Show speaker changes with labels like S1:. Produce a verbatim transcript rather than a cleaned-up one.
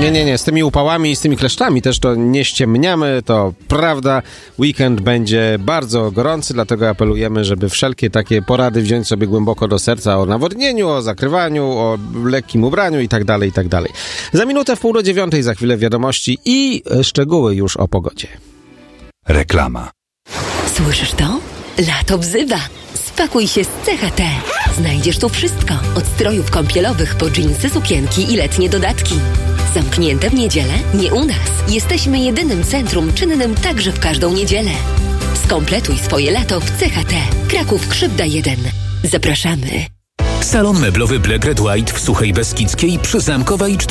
S1: Nie, nie, nie, z tymi upałami i z tymi kleszczami też to nie ściemniamy, to prawda. Weekend będzie bardzo gorący, dlatego apelujemy, żeby wszelkie takie porady wziąć sobie głęboko do serca o nawodnieniu, o zakrywaniu, o lekkim ubraniu i tak dalej, i tak dalej. Za minutę w pół do dziewiątej, za chwilę wiadomości i szczegóły już o pogodzie.
S2: Reklama.
S3: Słyszysz to? Lato wzywa. Spakuj się z C H T. Znajdziesz tu wszystko. Od strojów kąpielowych po dżinsy, sukienki i letnie dodatki. Zamknięte w niedzielę? Nie u nas. Jesteśmy jedynym centrum czynnym także w każdą niedzielę. Skompletuj swoje lato w C H T. Kraków Krzywda jeden. Zapraszamy.
S4: Salon meblowy Black Red White w Suchej Beskidzkiej przy Zamkowej